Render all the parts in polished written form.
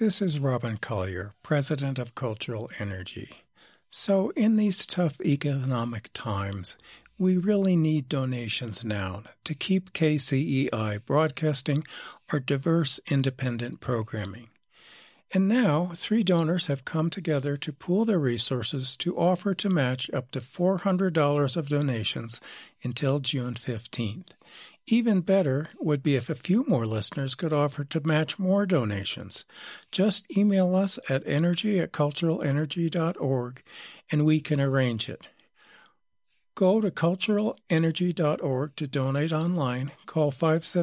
This is Robin Collier, President of Cultural Energy. So in these tough economic times, we really need donations now to keep KCEI broadcasting our diverse independent programming. And now, 3 donors have come together to pool their resources to offer to match up to $400 of donations until June 15th. Even better would be if a few more listeners could offer to match more donations. Just email us at energy@culturalenergy.org and we can arrange it. Go to culturalenergy.org to donate online. Call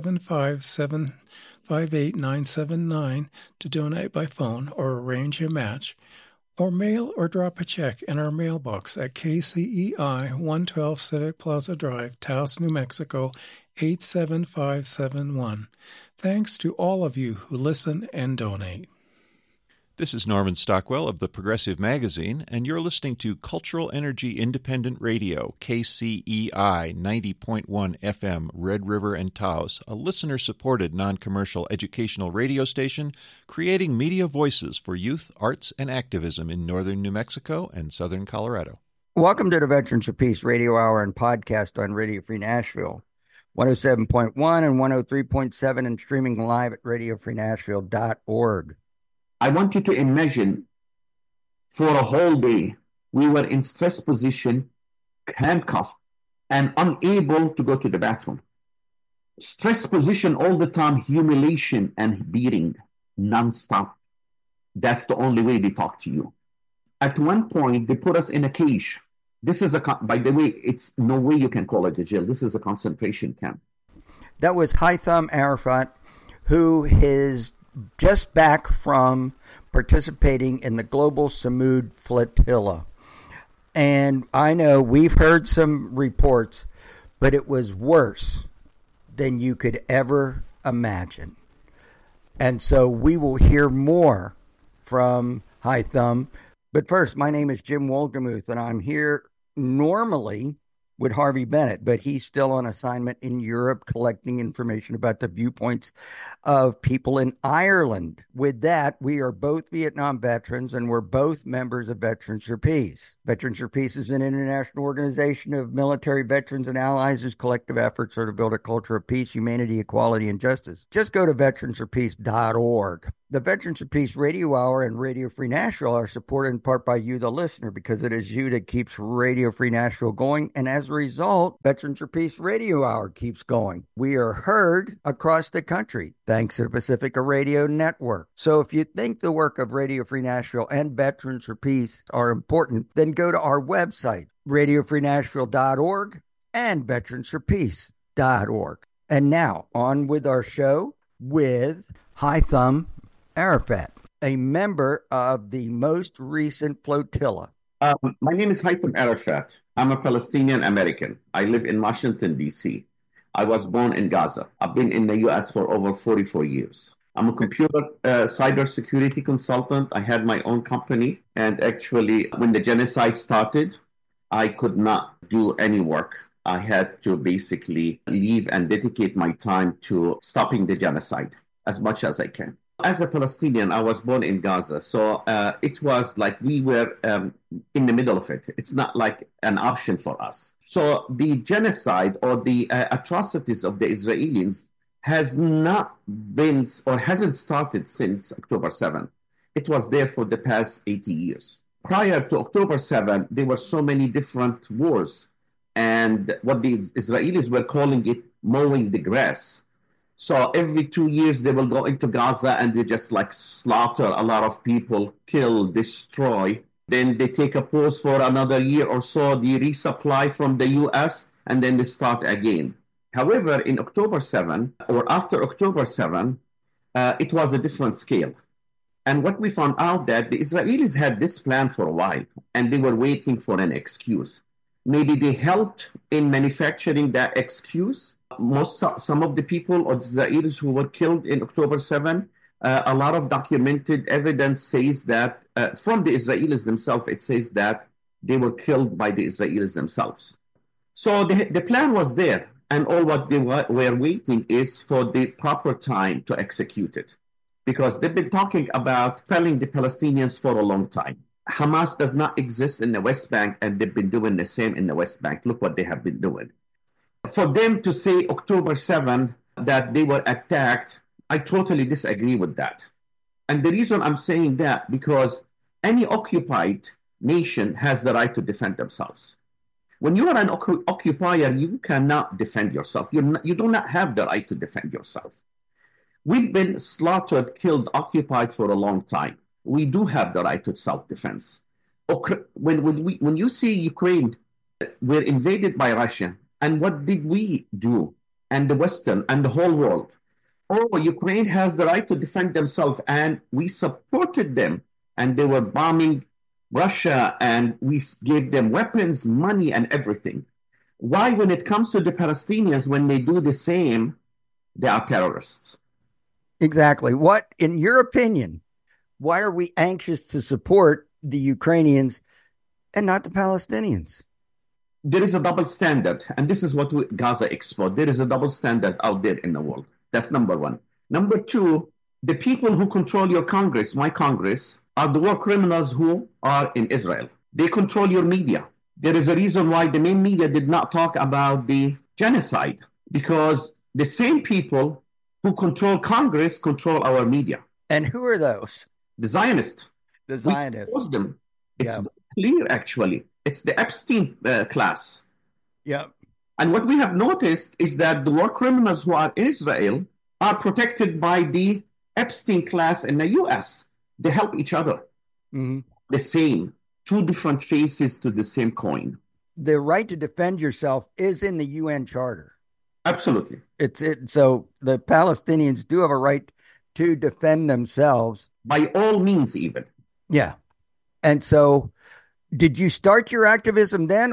575-758-979 to donate by phone or arrange a match, or mail or drop a check in our mailbox at KCEI 112 Civic Plaza Drive, Taos, New Mexico 87571. Thanks to all of you who listen and donate. This is Norman Stockwell of the Progressive Magazine, and you're listening to Cultural Energy Independent Radio, KCEI 90.1 FM, Red River and Taos, a listener-supported non-commercial educational radio station creating media voices for youth, arts, and activism in northern New Mexico and southern Colorado. Welcome to the Veterans for Peace Radio Hour and podcast on Radio Free Nashville, 107.1 and 103.7, and streaming live at radiofreenashville.org. I want you to imagine for a whole day, we were in stress position, handcuffed, and unable to go to the bathroom. Stress position all the time, humiliation and beating nonstop. That's the only way they talk to you. At one point, they put us in a cage. This is by the way, it's no way you can call it a jail. This is a concentration camp. That was Haitham Arafat, who is just back from participating in the Global Samud Flotilla. And I know we've heard some reports, but it was worse than you could ever imagine. And so we will hear more from Haitham. But first, my name is Jim Wolgemuth, and I'm here normally with Harvey Bennett, but he's still on assignment in Europe collecting information about the viewpoints of people in Ireland. With that, we are both Vietnam veterans, and we're both members of Veterans for Peace. Veterans for Peace is an international organization of military veterans and allies whose collective efforts are to build a culture of peace, humanity, equality, and justice. Just go to veteransforpeace.org. The Veterans for Peace Radio Hour and Radio Free Nashville are supported in part by you, the listener, because it is you that keeps Radio Free Nashville going. And as a result, Veterans for Peace Radio Hour keeps going. We are heard across the country, thanks to the Pacifica Radio Network. So if you think the work of Radio Free Nashville and Veterans for Peace are important, then go to our website, radiofreenashville.org and veteransforpeace.org. And now, on with our show with Haitham Arafat, a member of the most recent flotilla. My name is Haitham Arafat. I'm a Palestinian American. I live in Washington, D.C. I was born in Gaza. I've been in the U.S. for over 44 years. I'm a computer cybersecurity consultant. I had my own company. And actually, when the genocide started, I could not do any work. I had to basically leave and dedicate my time to stopping the genocide as much as I can. As a Palestinian, I was born in Gaza, so it was like we were in the middle of it. It's not like an option for us. So the genocide or the atrocities of the Israelis has not been or hasn't started since October 7. It was there for the past 80 years. Prior to October 7, there were so many different wars, and what the Israelis were calling it mowing the grass. So every 2 years, they will go into Gaza and they just like slaughter a lot of people, kill, destroy. Then they take a pause for another year or so, they resupply from the U.S., and then they start again. However, in October 7, or after October 7, it was a different scale. And what we found out that the Israelis had this plan for a while, and they were waiting for an excuse. Maybe they helped in manufacturing that excuse. Some of the people or the Israelis who were killed in October 7, a lot of documented evidence says that from the Israelis themselves, it says that they were killed by the Israelis themselves. So the plan was there, and all what they were waiting is for the proper time to execute it. because they've been talking about telling the Palestinians for a long time. Hamas does not exist in the West Bank, and they've been doing the same in the West Bank. Look what they have been doing. For them to say October 7 that they were attacked, I totally disagree with that. And the reason I'm saying that, because any occupied nation has the right to defend themselves. When you are an occupier, you cannot defend yourself. You do not have the right to defend yourself. We've been slaughtered, killed, occupied for a long time. We do have the right to self-defense. When you see Ukraine, we're invaded by Russia, and what did we do? And the Western and the whole world. Oh, Ukraine has the right to defend themselves, and we supported them, and they were bombing Russia, and we gave them weapons, money, and everything. Why, when it comes to the Palestinians, when they do the same, they are terrorists? Exactly. What, in your opinion, why are we anxious to support the Ukrainians and not the Palestinians? There is a double standard, and this is what Gaza exposed. There is a double standard out there in the world. That's number one. Number two, the people who control your Congress, my Congress, are the war criminals who are in Israel. They control your media. There is a reason why the main media did not talk about the genocide, because the same people who control Congress control our media. And who are those? The Zionists. The Zionists. We expose them. It's clear, actually. It's the Epstein class. Yeah. And what we have noticed is that the war criminals who are in Israel are protected by the Epstein class in the U.S. They help each other. Mm-hmm. The same. Two different faces to the same coin. The right to defend yourself is in the UN Charter. Absolutely. So the Palestinians do have a right to defend themselves. By all means, even. Yeah. And so did you start your activism then?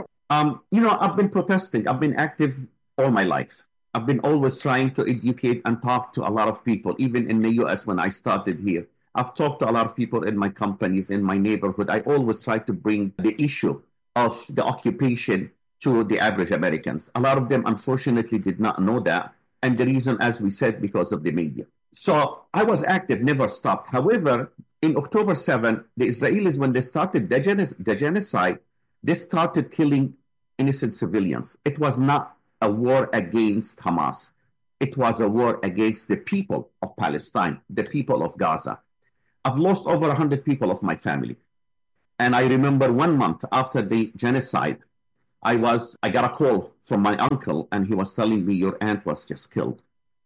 I've been protesting. I've been active all my life. I've been always trying to educate and talk to a lot of people, even in the U.S. when I started here. I've talked to a lot of people in my companies, in my neighborhood. I always try to bring the issue of the occupation to the average Americans. A lot of them, unfortunately, did not know that. And the reason, as we said, because of the media. So I was active, never stopped. However, in October 7, the Israelis, when they started the genocide, they started killing innocent civilians. It was not a war against Hamas. It was a war against the people of Palestine, the people of Gaza. I've lost over 100 people of my family. And I remember 1 month after the genocide, I got a call from my uncle, and he was telling me, your aunt was just killed.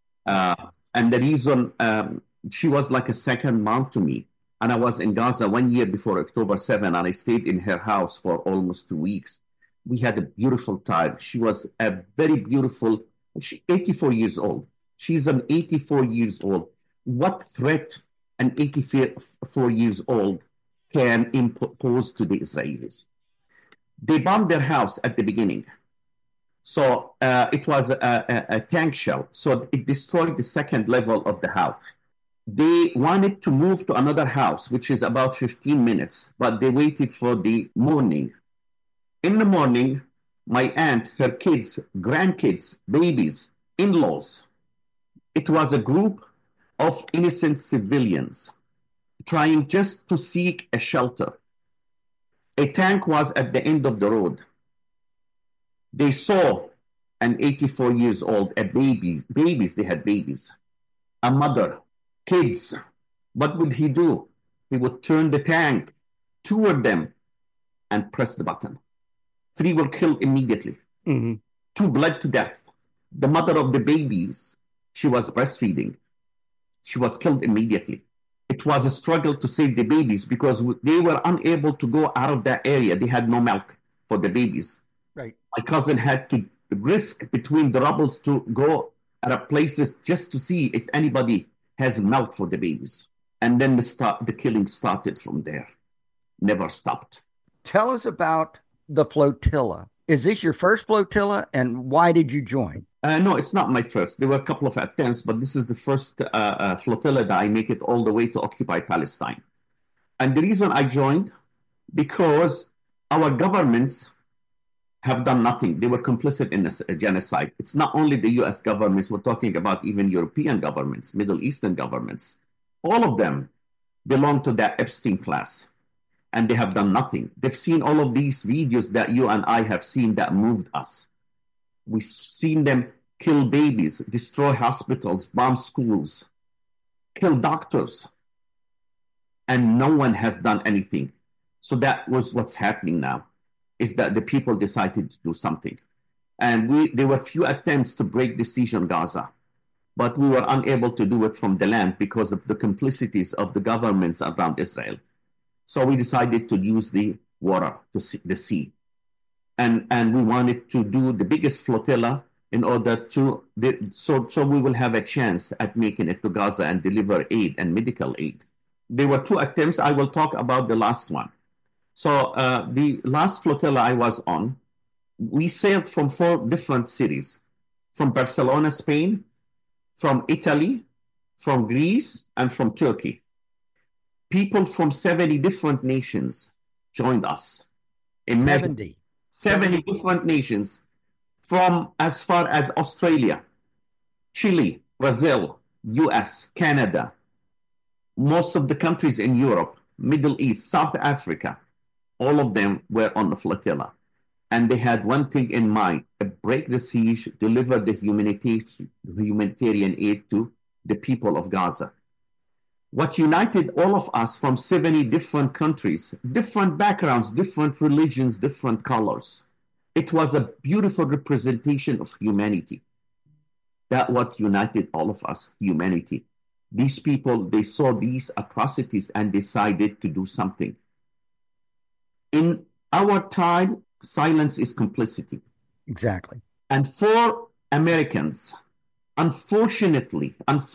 And the reason, she was like a second mom to me. And I was in Gaza 1 year before October 7, and I stayed in her house for almost 2 weeks. We had a beautiful time. She was a very beautiful, 84 years old. She's an 84 years old. What threat an 84 years old can impose to the Israelis? They bombed their house at the beginning. So it was a tank shell. So it destroyed the second level of the house. They wanted to move to another house, which is about 15 minutes, but they waited for the morning. In the morning, my aunt, her kids, grandkids, babies, in-laws, it was a group of innocent civilians trying just to seek a shelter. A tank was at the end of the road. They saw an 84 years old, babies, they had babies, a mother, kids. What would he do? He would turn the tank toward them and press the button. 3 were killed immediately. Mm-hmm. 2 bled to death. The mother of the babies, she was breastfeeding. She was killed immediately. It was a struggle to save the babies because they were unable to go out of that area. They had no milk for the babies. Right. My cousin had to risk between the rubbles to go at places just to see if anybody has milk for the babies. And then the killing started from there. Never stopped. Tell us about the flotilla. Is this your first flotilla, and why did you join? No, it's not my first. There were a couple of attempts, but this is the first flotilla that I make it all the way to occupy Palestine. And the reason I joined, because our governments have done nothing. They were complicit in this genocide. It's not only the U.S. governments. We're talking about even European governments, Middle Eastern governments. All of them belong to that Epstein class, and they have done nothing. They've seen all of these videos that you and I have seen that moved us. We've seen them kill babies, destroy hospitals, bomb schools, kill doctors, and no one has done anything. So that was what's happening now, is that the people decided to do something. And there were few attempts to break the siege on Gaza, but we were unable to do it from the land because of the complicities of the governments around Israel. So we decided to use the water, the sea. And we wanted to do the biggest flotilla in order to, so we will have a chance at making it to Gaza and deliver aid and medical aid. There were 2 attempts. I will talk about the last one. So the last flotilla I was on, we sailed from 4 different cities, from Barcelona, Spain, from Italy, from Greece, and from Turkey. People from 70 different nations joined us. 70 different nations, from as far as Australia, Chile, Brazil, US, Canada, most of the countries in Europe, Middle East, South Africa, all of them were on the flotilla. And they had one thing in mind: break the siege, deliver the humanitarian aid to the people of Gaza. What united all of us from 70 different countries, different backgrounds, different religions, different colors, it was a beautiful representation of humanity. That what united all of us, humanity. These people, they saw these atrocities and decided to do something. In our time, silence is complicity. Exactly. And for Americans, unfortunately,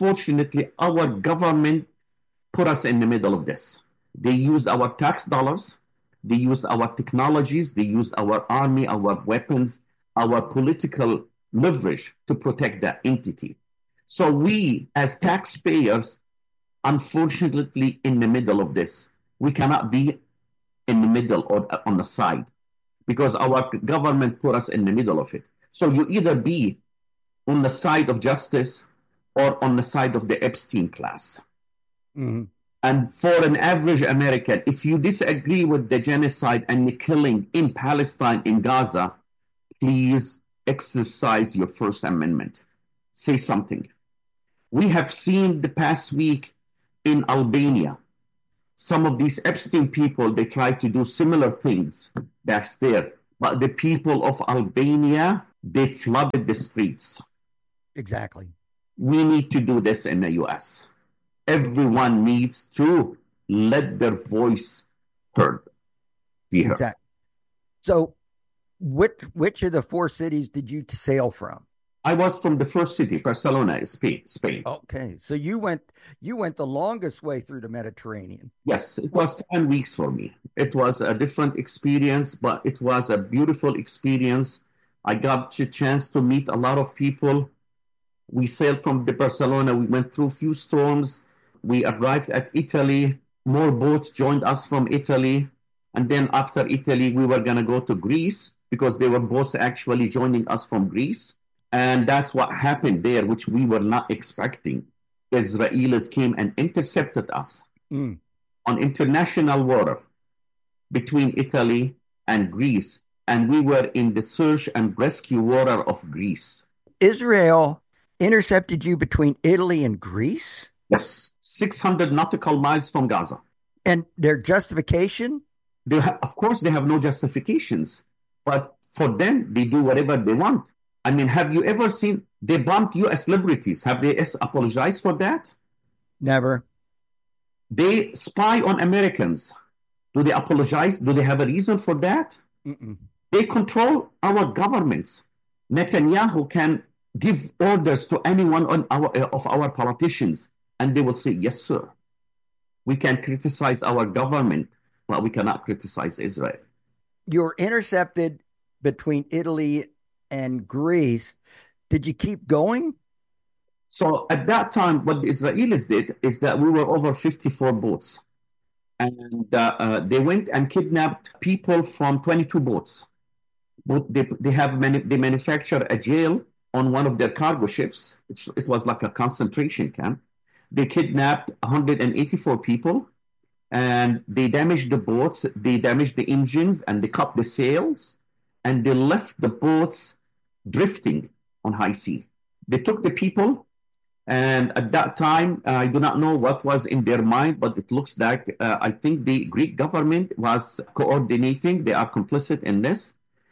our government put us in the middle of this. They used our tax dollars, they used our technologies, they used our army, our weapons, our political leverage to protect that entity. So we, as taxpayers, unfortunately, in the middle of this, we cannot be in the middle or on the side, because our government put us in the middle of it. So you either be on the side of justice or on the side of the Epstein class. Mm-hmm. And for an average American, if you disagree with the genocide and the killing in Palestine, in Gaza, please exercise your First Amendment. Say something. We have seen the past week in Albania, some of these Epstein people, they try to do similar things. That's there. But the people of Albania, they flooded the streets. Exactly. We need to do this in the U.S. Everyone needs to let their voice heard. Be heard. Exactly. So which of the 4 cities did you sail from? I was from the first city, Barcelona, Spain. Okay. So you went the longest way through the Mediterranean. Yes, it was 7 weeks for me. It was a different experience, but it was a beautiful experience. I got a chance to meet a lot of people. We sailed from Barcelona. We went through a few storms. We arrived at Italy. More boats joined us from Italy. And then after Italy, we were going to go to Greece because there were boats actually joining us from Greece. And that's what happened there, which we were not expecting. Israelis came and intercepted us on international water between Italy and Greece. And we were in the search and rescue water of Greece. Israel intercepted you between Italy and Greece? Yes, 600 nautical miles from Gaza. And their justification? Of course, they have no justifications. But for them, they do whatever they want. I mean, have you ever seen, they bombed U.S. liberties. Have they apologized for that? Never. They spy on Americans. Do they apologize? Do they have a reason for that? Mm-mm. They control our governments. Netanyahu can give orders to anyone of our politicians, and they will say, yes, sir. We can criticize our government, but we cannot criticize Israel. You're intercepted between Italy and Greece. Did you keep going? So at that time, what the Israelis did is that we were over 54 boats. And they went and kidnapped people from 22 boats. But they manufactured a jail on one of their cargo ships. It was like a concentration camp. They kidnapped 184 people, and they damaged the boats, they damaged the engines, and they cut the sails, and they left the boats drifting on high sea. They took the people, and at that time, I do not know what was in their mind, but it looks like I think the Greek government was coordinating. They are complicit in this.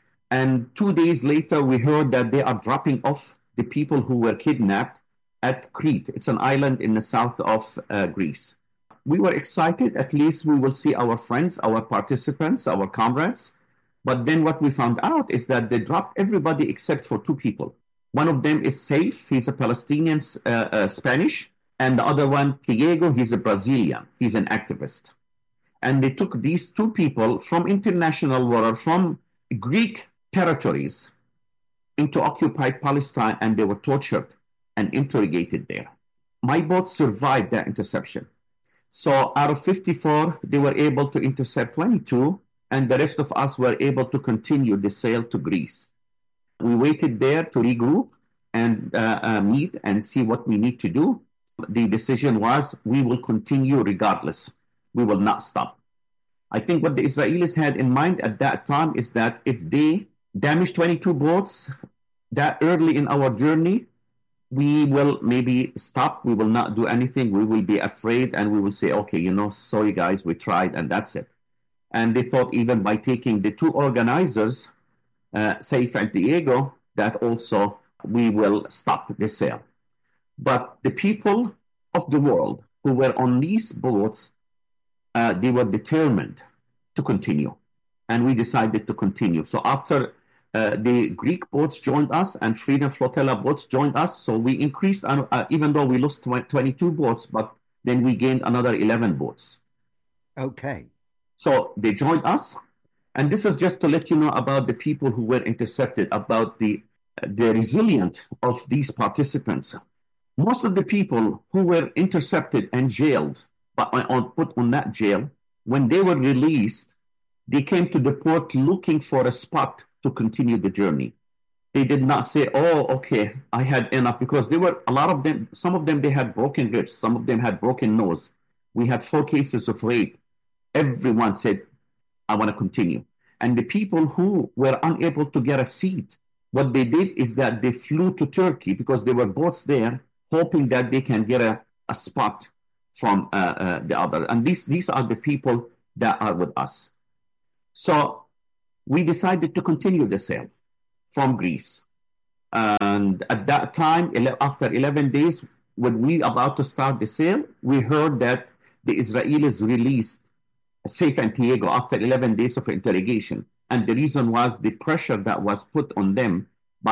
And 2 days later, we heard that they are dropping off the people who were kidnapped at Crete. It's an island in the south of Greece. We were excited. At least we will see our friends, our participants, our comrades. But then what we found out is that they dropped everybody except for 2 people. One of them is safe. He's a Palestinian Spanish. And the other one, Diego, he's a Brazilian. He's an activist. And they took these 2 people from international water, from Greek territories, into occupied Palestine, and they were tortured and interrogated there. My boat survived that interception. So out of 54, they were able to intercept 22, and the rest of us were able to continue the sail to Greece. We waited there to regroup and meet and see what we need to do. The decision was we will continue regardless. We will not stop. I think what the Israelis had in mind at that time is that if they damage 22 boats that early in our journey, we will maybe stop. We will not do anything. We will be afraid, and we will say, okay, sorry guys, we tried, and that's it. And they thought even by taking the 2 organizers, Saif and Diego, that also we will stop the sail. But the people of the world who were on these boats, they were determined to continue. And we decided to continue. So after the Greek boats joined us and Freedom Flotilla boats joined us, so we increased, even though we lost 22 boats, but then we gained another 11 boats. Okay. So they joined us. And this is just to let you know about the people who were intercepted, about the resilience of these participants. Most of the people who were intercepted and jailed, put on that jail, when they were released, they came to the port looking for a spot to continue the journey. They did not say, oh, okay, I had enough, because there were a lot of them, some of them, they had broken ribs, some of them had broken nose. We had 4 cases of rape. Everyone said, I want to continue. And the people who were unable to get a seat, what they did is that they flew to Turkey because there were boats there, hoping that they can get a spot from the other. And these are the people that are with us. So we decided to continue the sail from Greece. And at that time, after 11 days, when we about to start the sail, we heard that the Israelis released Saif and Diego after 11 days of interrogation. And the reason was the pressure that was put on them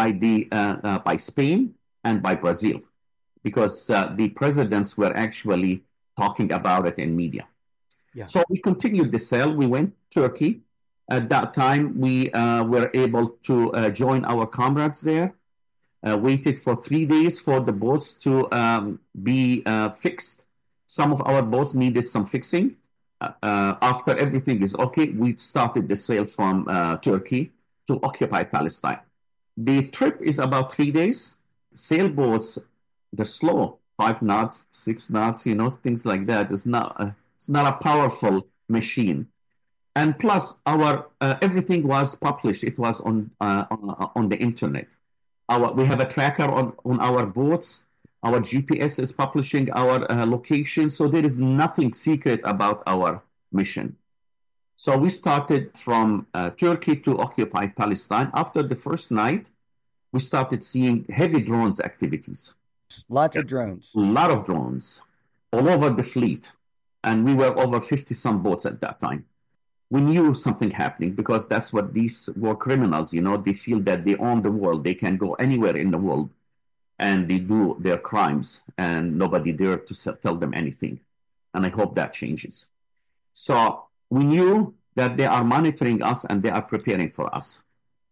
by Spain and by Brazil, because the presidents were actually talking about it in media. Yeah. So we continued the sail. We went to Turkey. At that time, we were able to join our comrades there, waited for 3 days for the boats to be fixed. Some of our boats needed some fixing. After everything is okay, we started the sail from Turkey to occupy Palestine. The trip is about 3 days. Sailboats, they're slow, 5 knots, 6 knots, things like that. It's not a powerful machine. And plus, our everything was published. It was on the internet. We have a tracker on our boats. Our GPS is publishing our location. So there is nothing secret about our mission. So we started from Turkey to occupy Palestine. After the first night, we started seeing heavy drones activities. Lots of drones. A lot of drones all over the fleet. And we were over 50-some boats at that time. We knew something happening because that's what these war criminals, they feel that they own the world. They can go anywhere in the world and they do their crimes and nobody dare to tell them anything. And I hope that changes. So we knew that they are monitoring us and they are preparing for us.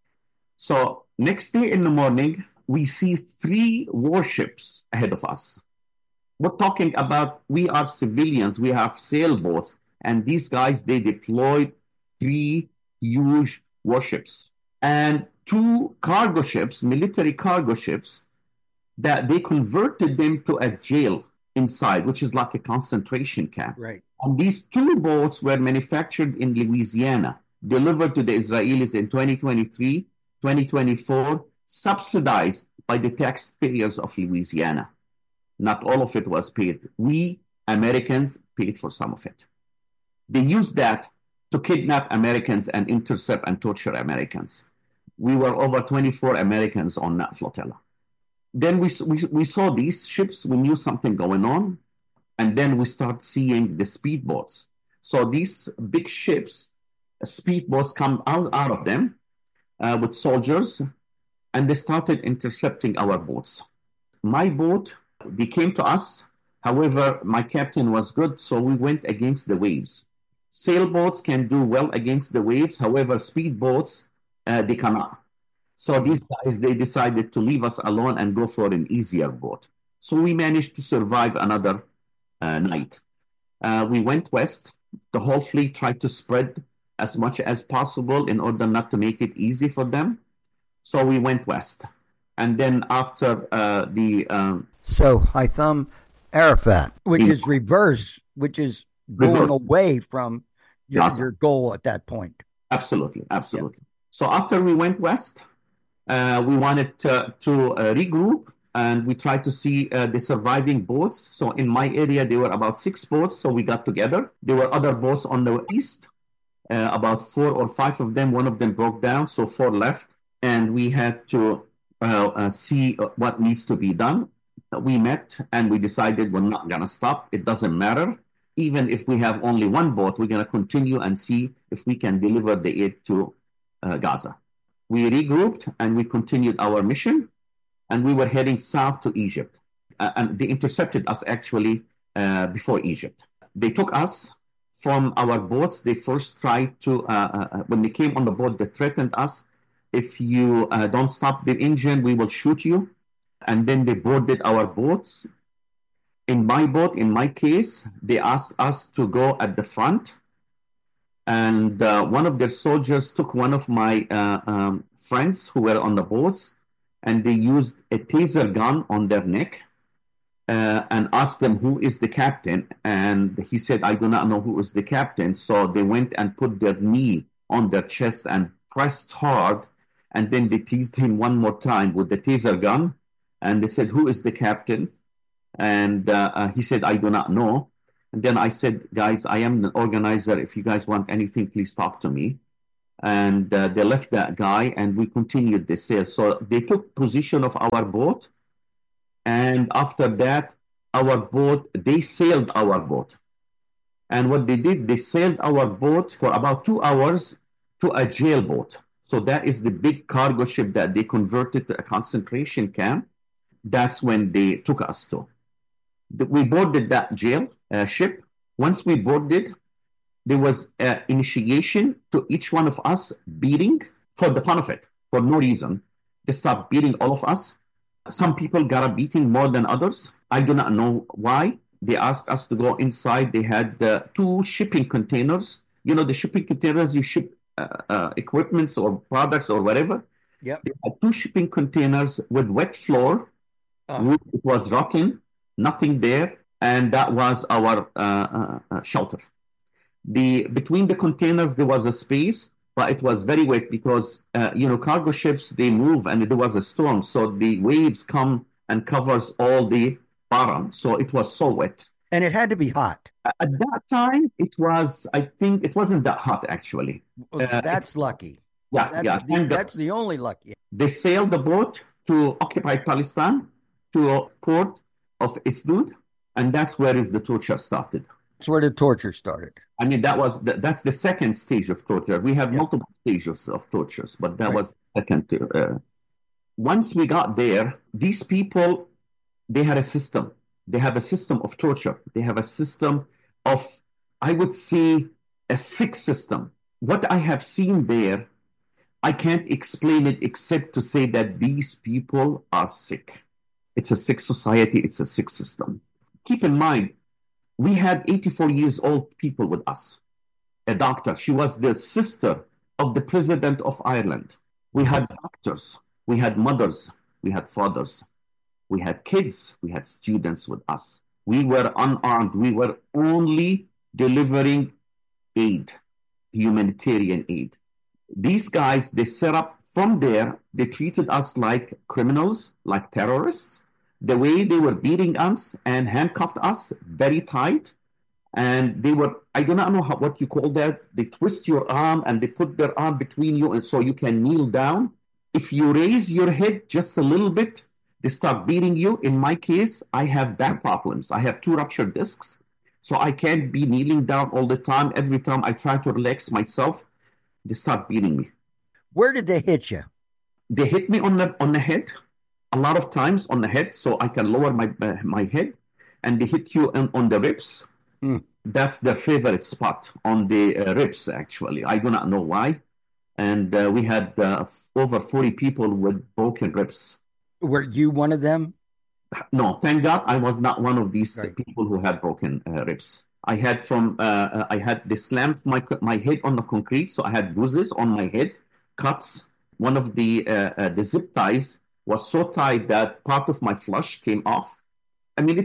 So next day in the morning, we see 3 warships ahead of us. We're talking about, we are civilians, we have sailboats, and these guys, they deployed 3 huge warships and 2 cargo ships, military cargo ships, that they converted them to a jail inside, which is like a concentration camp. Right. And these two boats were manufactured in Louisiana, delivered to the Israelis in 2023, 2024, subsidized by the taxpayers of Louisiana. Not all of it was paid. We, Americans, paid for some of it. They used that to kidnap Americans and intercept and torture Americans. We were over 24 Americans on that flotilla. Then we saw these ships. We knew something going on. And then we start seeing the speedboats. So these big ships, speedboats come out of them with soldiers, and they started intercepting our boats. My boat, they came to us. However, my captain was good, so we went against the waves. Sailboats can do well against the waves. However, speedboats, they cannot. So these guys, they decided to leave us alone and go for an easier boat. So we managed to survive another night. We went west. The whole fleet tried to spread as much as possible in order not to make it easy for them. So we went west. And then after So Haitham Arafat, which is reverse, which is going away from your goal at that point. Absolutely. Yeah. So after we went west, we wanted to regroup, and we tried to see the surviving boats. So in my area, there were about 6 boats, so we got together. There were other boats on the east, about 4 or 5 of them. One of them broke down, so 4 left, and we had to see what needs to be done. We met, and we decided we're not going to stop. It doesn't matter. Even if we have only 1 boat, we're going to continue and see if we can deliver the aid to Gaza. We regrouped, and we continued our mission. And we were heading south to Egypt. And they intercepted us actually before Egypt. They took us from our boats. They first tried to, when they came on the boat, they threatened us. If you don't stop the engine, we will shoot you. And then they boarded our boats. In my boat, in my case, they asked us to go at the front. And one of their soldiers took one of my friends who were on the boats, and they used a taser gun on their neck and asked them, who is the captain? And he said, I do not know who is the captain. So they went and put their knee on their chest and pressed hard. And then they teased him one more time with the taser gun. And they said, who is the captain? And he said, I do not know. And then I said, guys, I am an organizer. If you guys want anything, please talk to me. And they left that guy, and we continued the sail. So they took position of our boat, and after that, they sailed our boat. And what they did, they sailed our boat for about 2 hours to a jail boat. So that is the big cargo ship that they converted to a concentration camp. That's when they took us to. We boarded that jail ship. Once we boarded, there was an initiation to each one of us beating for the fun of it, for no reason. They started beating all of us. Some people got a beating more than others. I do not know why. They asked us to go inside. They had 2 shipping containers. You know, the shipping containers, you ship equipments or products or whatever. Yep. They had 2 shipping containers with wet floor. It was rotten, nothing there. And that was our shelter. Between the containers, there was a space, but it was very wet because, cargo ships, they move and there was a storm. So the waves come and covers all the bottom. So it was so wet. And it had to be hot. At that time, I think it wasn't that hot, actually. That's lucky. That's the only lucky. They sailed the boat to occupied Palestine, to a port of Asdod, and that's where the torture started. That's where the torture started. I mean, that's the second stage of torture. We had multiple stages of tortures, but that was the second. Once we got there, these people, they had a system. They have a system of torture. They have a system of, I would say, a sick system. What I have seen there, I can't explain it except to say that these people are sick. It's a sick society. It's a sick system. Keep in mind, we had 84 years old people with us. A doctor. She was the sister of the president of Ireland. We had doctors. We had mothers. We had fathers. We had kids. We had students with us. We were unarmed. We were only delivering aid, humanitarian aid. These guys, they set up from there, they treated us like criminals, like terrorists. The way they were beating us and handcuffed us very tight. And they were, I do not know what you call that. They twist your arm and they put their arm between you and so you can kneel down. If you raise your head just a little bit, they start beating you. In my case, I have back problems. I have 2 ruptured discs. So I can't be kneeling down all the time. Every time I try to relax myself, they start beating me. Where did they hit you? They hit me on the head, a lot of times on the head, so I can lower my head, and they hit you on the ribs. That's their favorite spot, on the ribs, actually. I do not know why. And we had over 40 people with broken ribs. Were you one of them? No, thank God I was not one of these Right. people who had broken ribs. I had they slammed my head on the concrete, so I had bruises on my head, cuts. One of the zip ties was so tight that part of my flesh came off. I mean,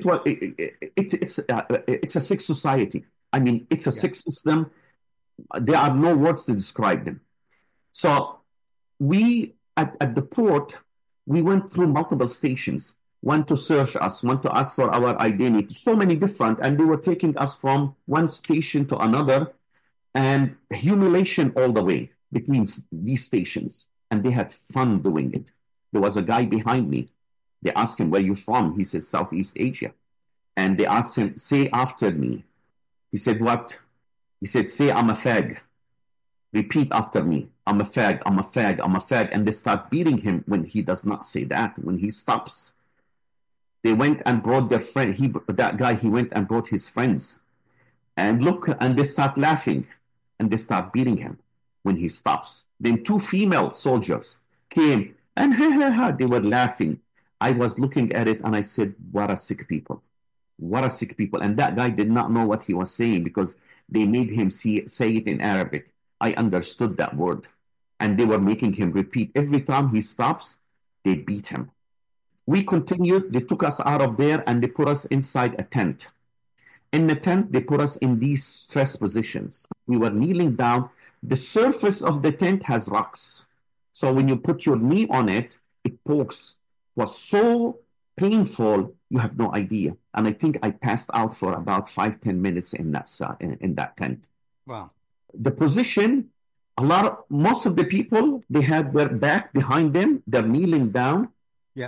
it's a sick society. I mean, it's a sick system. There are no words to describe them. So we at the port, we went through multiple stations. One to search us, one to ask for our identity, so many different, and they were taking us from one station to another, and humiliation all the way between these stations. And they had fun doing it. There was a guy behind me. They asked him, "Where are you from?" He said, "Southeast Asia." And they asked him, "Say after me." He said, "What?" He said, "Say, I'm a fag. Repeat after me. I'm a fag, I'm a fag, I'm a fag." And they start beating him when he does not say that. When he stops, they went and brought their friend. He went and brought his friends. And look, and they start laughing. And they start beating him when he stops. Then 2 female soldiers came and they were laughing. I was looking at it and I said, what a sick people. What a sick people. And that guy did not know what he was saying because they made him say it in Arabic. I understood that word. And they were making him repeat. Every time he stops, they beat him. We continued. They took us out of there and they put us inside a tent. In the tent, they put us in these stress positions. We were kneeling down. The surface of the tent has rocks. So when you put your knee on it, it pokes. It was so painful, you have no idea. And I think I passed out for about 5-10 minutes in that tent. Wow. The position, most of the people, they had their back behind them. They're kneeling down. Yeah.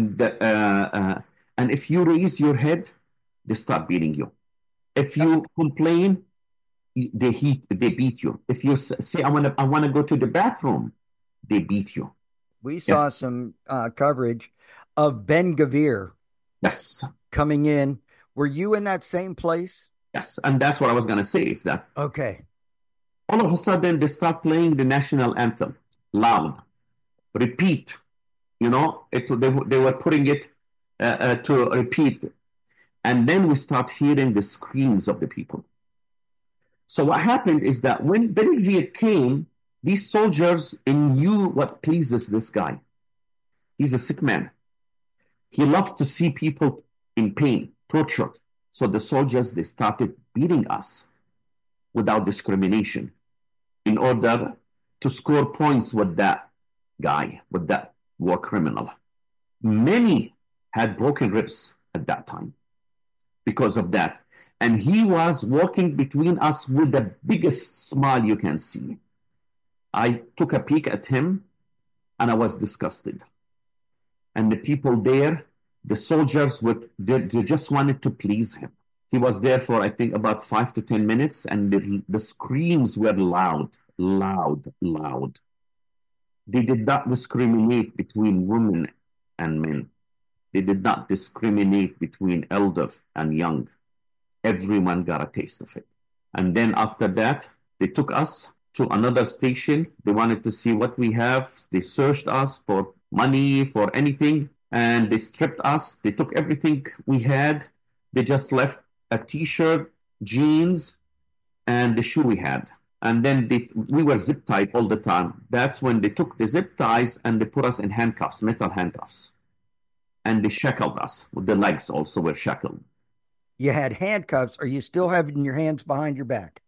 And if you raise your head, they start beating you. If you complain, they beat you. If you say, I want to go to the bathroom, they beat you. We saw some coverage of Ben Gvir. Yes. Coming in. Were you in that same place? Yes. And that's what I was going to say is that. Okay. All of a sudden, they start playing the national anthem loud. Repeat. You know, they were putting it to repeat. And then we start hearing the screams of the people. So what happened is that when Ben Gvir came, these soldiers knew what pleases this guy. He's a sick man. He loves to see people in pain, tortured. So the soldiers, they started beating us without discrimination in order to score points with that guy, with that war criminal. Many had broken ribs at that time because of that. And he was walking between us with the biggest smile you can see. I took a peek at him and I was disgusted. And the people there, the soldiers, they just wanted to please him. He was there for, I think, about 5 to 10 minutes, and the screams were loud, loud, loud. They did not discriminate between women and men. They did not discriminate between elder and young. Everyone got a taste of it. And then after that, they took us to another station. They wanted to see what we have. They searched us for money, for anything, and they stripped us. They took everything we had. They just left a T-shirt, jeans, and the shoe we had. And then we were zip tied all the time. That's when they took the zip ties and they put us in handcuffs, metal handcuffs. And they shackled us. The legs also were shackled. You had handcuffs. Are you still having your hands behind your back?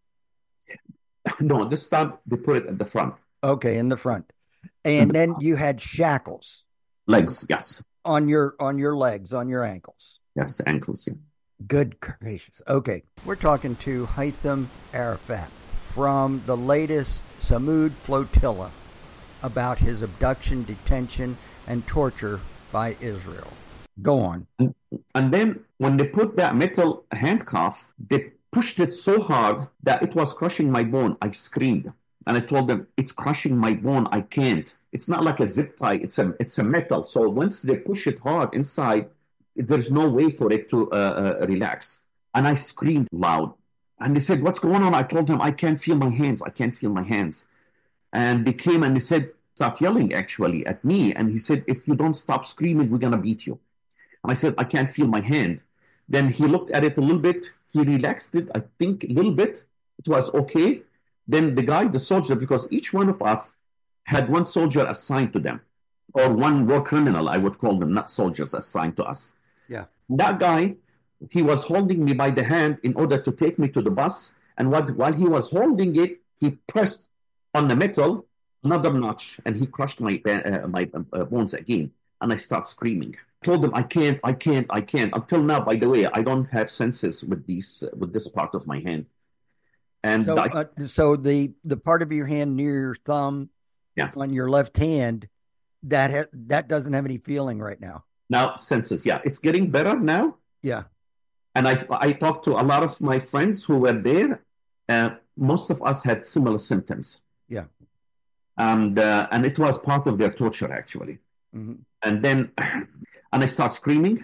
No, this time they put it at the front. Okay, in the front. And then you had shackles Legs, yes. on your legs, on your ankles. Yes, ankles, yeah. Good gracious. Okay, we're talking to Haitham Arafat from the latest Samud flotilla about his abduction, detention, and torture by Israel. Go on. And then when they put that metal handcuff, they pushed it so hard that it was crushing my bone. I screamed. And I told them, it's crushing my bone. I can't. It's not like a zip tie. It's a metal. So once they push it hard inside, there's no way for it to relax. And I screamed loud. And they said, what's going on? I told them, I can't feel my hands. I can't feel my hands. And they came and they said, stop yelling actually at me. And he said, if you don't stop screaming, we're going to beat you. And I said, I can't feel my hand. Then he looked at it a little bit. He relaxed it, I think, a little bit. It was okay. Then the guy, the soldier, because each one of us had one soldier assigned to them, or one war criminal, I would call them, not soldiers assigned to us. Yeah. That guy, he was holding me by the hand in order to take me to the bus. And while he was holding it, he pressed on the metal another notch, and he crushed my bones again. And I start screaming. I told him, I can't. Until now, by the way, I don't have senses with this part of my hand. And so the part of your hand near your thumb, yeah, on your left hand, that doesn't have any feeling right now. Now senses, yeah, it's getting better now. Yeah. And I talked to a lot of my friends who were there. Most of us had similar symptoms. Yeah. And it was part of their torture actually. Mm-hmm. And then, and I start screaming.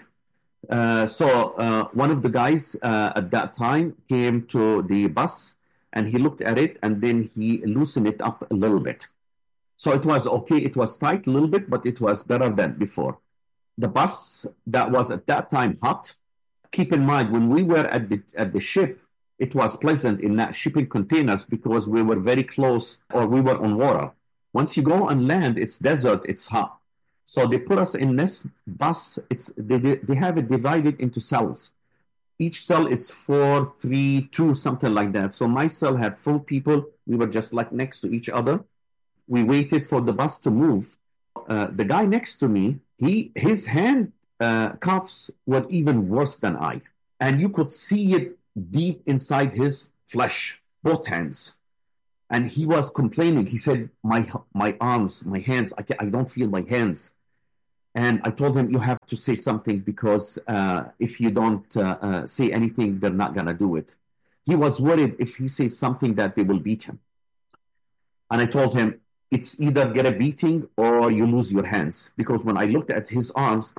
So one of the guys at that time came to the bus and he looked at it and then he loosened it up a little bit. So it was okay. It was tight a little bit, but it was better than before. The bus that was at that time hot. Keep in mind, when we were at the ship, it was pleasant in that shipping containers because we were very close or we were on water. Once you go on land, it's desert, it's hot. So they put us in this bus. They have it divided into cells. Each cell is 4, 3, 2, something like that. So my cell had 4 people. We were just like next to each other. We waited for the bus to move. The guy next to me, his hand cuffs were even worse than I. And you could see it deep inside his flesh, both hands. And he was complaining. He said, my arms, my hands, I don't feel my hands. And I told him, you have to say something because if you don't say anything, they're not going to do it. He was worried if he says something that they will beat him. And I told him, it's either get a beating or you lose your hands. Because when I looked at his arms,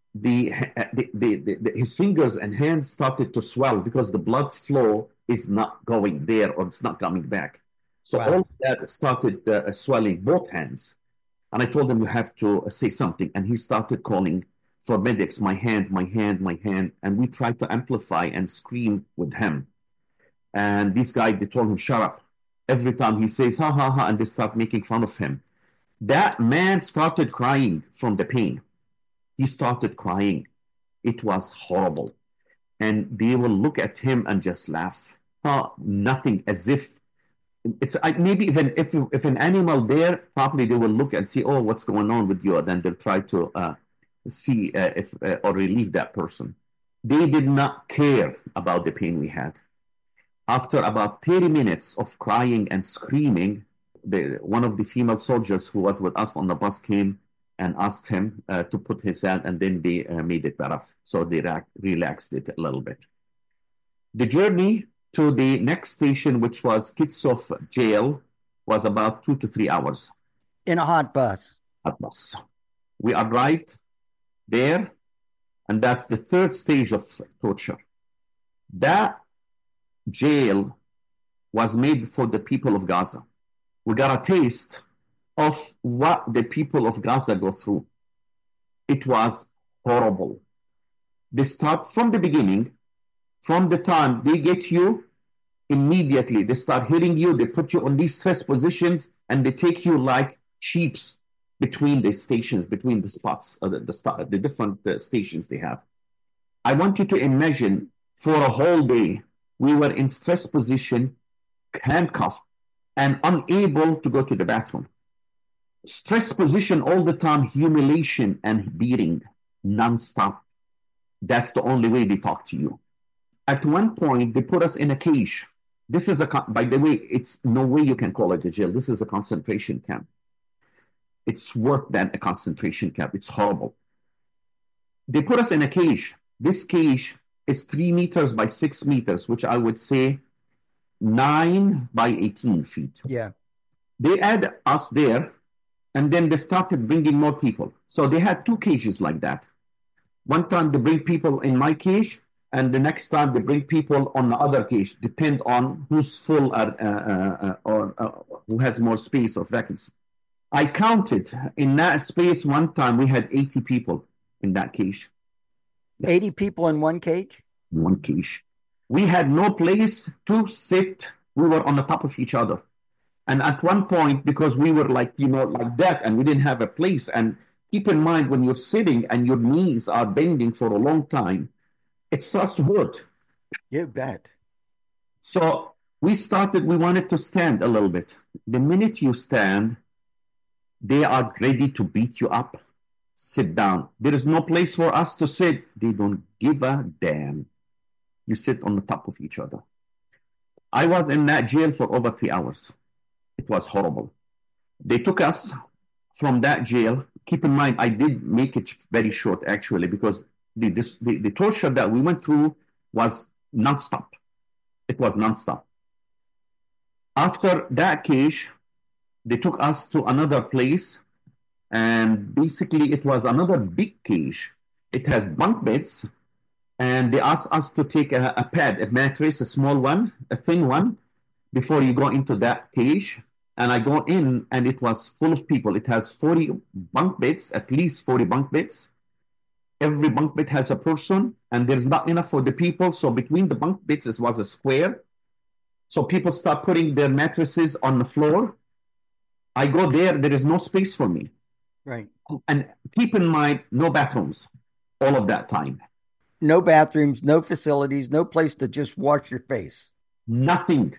his fingers and hands started to swell because the blood flow is not going there or it's not coming back. So all of that started swelling both hands. And I told him, you have to say something. And he started calling for medics, my hand. And we tried to amplify and scream with him. And this guy, they told him, shut up. Every time he says, ha, ha, ha, and they start making fun of him. That man started crying from the pain. He started crying. It was horrible. And they will look at him and just laugh. Nothing, as if it's maybe even if an animal there, probably they will look and see, oh, what's going on with you? And then they'll try to see if or relieve that person. They did not care about the pain we had. After about 30 minutes of crying and screaming, one of the female soldiers who was with us on the bus came and asked him to put his hand, and then they made it better. So they relaxed it a little bit. The journey to the next station, which was Kitsof jail, was about 2 to 3 hours. In a hot bus. Hot bus. We arrived there, and that's the third stage of torture. That jail was made for the people of Gaza. We got a taste of what the people of Gaza go through. It was horrible. They start from the beginning, from the time they get you, immediately they start hitting you, they put you on these stress positions, and they take you like sheeps between the stations, between the spots, the different stations they have. I want you to imagine for a whole day. We were in stress position, handcuffed, and unable to go to the bathroom. Stress position all the time, humiliation and beating nonstop. That's the only way they talk to you. At one point, they put us in a cage. This is by the way, it's no way you can call it a jail. This is a concentration camp. It's worse than a concentration camp. It's horrible. They put us in a cage. This cage is 3 meters by 6 meters, which I would say 9 by 18 feet. Yeah. They had us there, and then they started bringing more people. So they had 2 cages like that. One time they bring people in my cage, and the next time they bring people on the other cage, depend on who's full or who has more space or vacancy. I counted in that space one time we had 80 people in that cage. Yes. 80 people in one cage? One cage. We had no place to sit. We were on the top of each other. And at one point, because we were like that, and we didn't have a place, and keep in mind, when you're sitting and your knees are bending for a long time, it starts to hurt. You bet. So we wanted to stand a little bit. The minute you stand, they are ready to beat you up. Sit down. There is no place for us to sit. They don't give a damn. You sit on the top of each other. I was in that jail for over 3 hours. It was horrible. They took us from that jail. Keep in mind, I did make it very short, actually, because the torture that we went through was nonstop. It was nonstop. After that cage, they took us to another place, and basically it was another big cage. It has bunk beds, and they asked us to take a pad, a mattress, a small one, a thin one, before you go into that cage. And I go in, and it was full of people. It has 40 bunk beds, at least 40 bunk beds. Every bunk bed has a person, and there's not enough for the people. So between the bunk beds, it was a square. So people start putting their mattresses on the floor. I go there is no space for me. Right. And keep in mind, no bathrooms all of that time. No bathrooms, no facilities, no place to just wash your face. Nothing.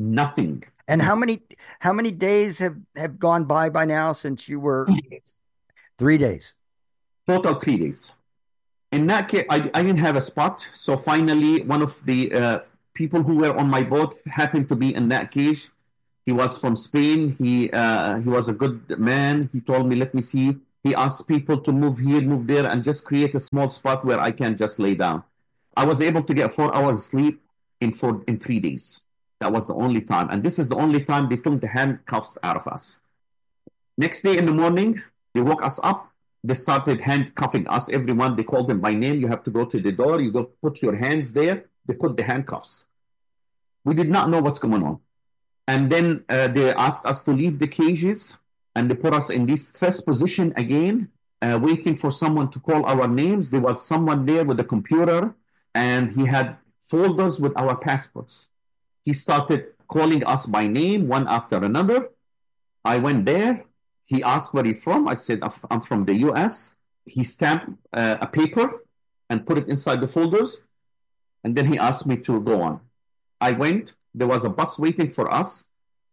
And how many days have gone by now since you were? 3 days. 3 days. Total 3 days. In that case, I didn't have a spot. So finally, one of the people who were on my boat happened to be in that cage. He was from Spain. He was a good man. He told me, let me see. He asked people to move here, move there, and just create a small spot where I can just lay down. I was able to get 4 hours sleep in 3 days. That was the only time. And this is the only time they took the handcuffs out of us. Next day in the morning, they woke us up. They started handcuffing us, everyone. They called them by name. You have to go to the door. You go put your hands there. They put the handcuffs. We did not know what's going on. And then they asked us to leave the cages, and they put us in this stress position again, waiting for someone to call our names. There was someone there with a computer, and he had folders with our passports. He started calling us by name, one after another. I went there. He asked where he's from. I said, I'm from the US. He stamped a paper and put it inside the folders. And then he asked me to go on. I went. There was a bus waiting for us.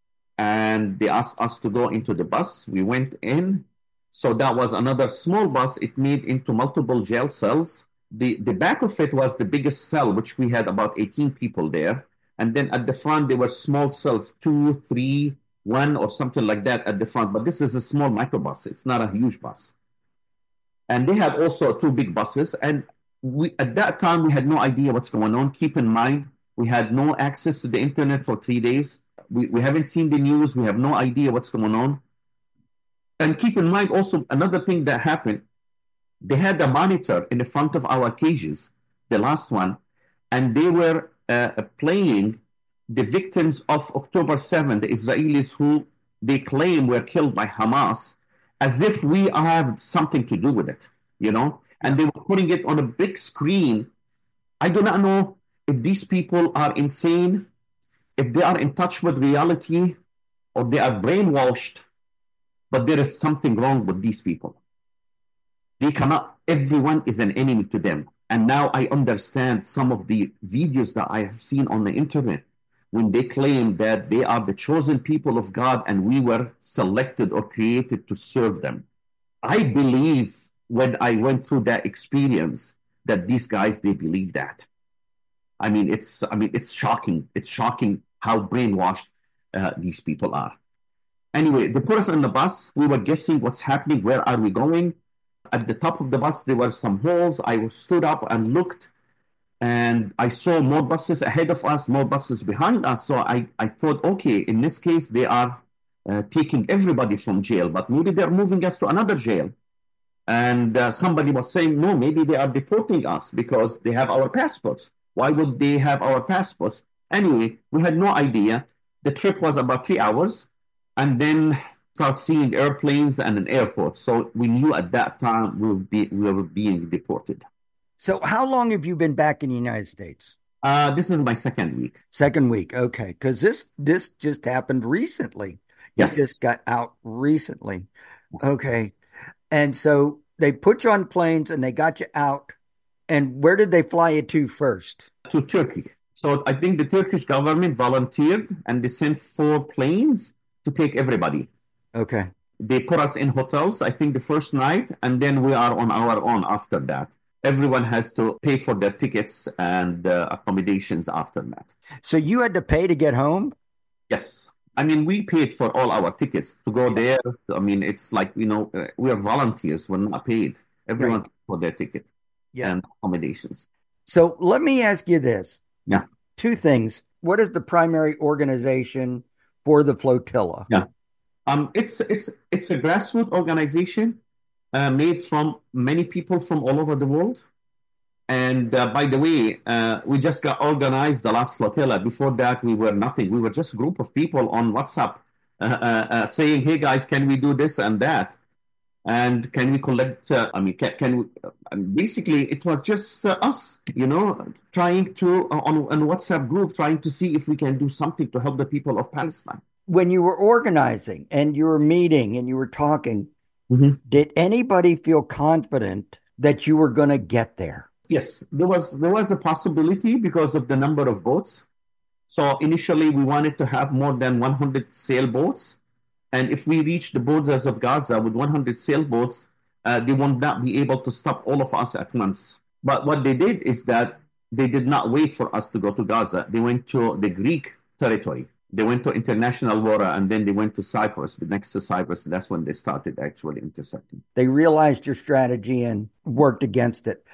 And they asked us to go into the bus. We went in. So that was another small bus. It made into multiple jail cells. The back of it was the biggest cell, which we had about 18 people there. And then at the front, there were small cells, 2, 3, 1, or something like that at the front. But this is a small microbus. It's not a huge bus. And they had also 2 big buses. And at that time, we had no idea what's going on. Keep in mind, we had no access to the internet for 3 days. We haven't seen the news. We have no idea what's going on. And keep in mind also another thing that happened. They had a monitor in the front of our cages, the last one, and they were playing the victims of October 7, the Israelis who they claim were killed by Hamas, as if we have something to do with it, And they were putting it on a big screen. I do not know if these people are insane, if they are in touch with reality, or they are brainwashed, but there is something wrong with these people. Everyone is an enemy to them. And now I understand some of the videos that I have seen on the internet when they claim that they are the chosen people of God and we were selected or created to serve them. I believe when I went through that experience that these guys, they believe that. It's shocking. It's shocking how brainwashed these people are. Anyway, they put us on the bus. We were guessing what's happening. Where are we going? At the top of the bus, there were some holes. I stood up and looked, and I saw more buses ahead of us, more buses behind us. So I thought, okay, in this case, they are taking everybody from jail, but maybe they're moving us to another jail. And somebody was saying, no, maybe they are deporting us because they have our passports. Why would they have our passports? Anyway, we had no idea. The trip was about 3 hours, and then start seeing airplanes and an airport. So we knew at that time we were being deported. So how long have you been back in the United States? This is my second week. Second week, okay. Because this just happened recently. Yes. You just got out recently. Yes. Okay. And so they put you on planes and they got you out. And where did they fly you to first? To Turkey. So I think the Turkish government volunteered and they sent 4 planes to take everybody. Okay. They put us in hotels, I think the first night, and then we are on our own after that. Everyone has to pay for their tickets and accommodations after that. So you had to pay to get home? Yes. We paid for all our tickets to go there. It's like, we are volunteers. We're not paid. Everyone Right. paid for their ticket and accommodations. So let me ask you this. Yeah. 2 things. What is the primary organization for the flotilla? Yeah. It's a grassroots organization made from many people from all over the world. And by the way, we just got organized the last flotilla. Before that, we were nothing. We were just a group of people on WhatsApp saying, hey, guys, can we do this and that? And can we collect, basically, it was just us, trying to, on WhatsApp group, trying to see if we can do something to help the people of Palestine. When you were organizing and you were meeting and you were talking, did anybody feel confident that you were going to get there? Yes, there was a possibility because of the number of boats. So initially, we wanted to have more than 100 sailboats. And if we reach the borders of Gaza with 100 sailboats, they will not be able to stop all of us at once. But what they did is that they did not wait for us to go to Gaza. They went to the Greek territory. They went to international water, and then they went to Cyprus. But next to Cyprus, that's when they started actually intercepting. They realized your strategy and worked against it.